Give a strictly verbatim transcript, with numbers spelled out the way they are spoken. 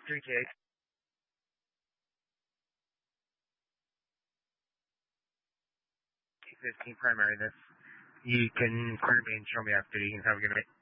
three K. fifteen primary this. You can clear me and show me after. You can have a good night.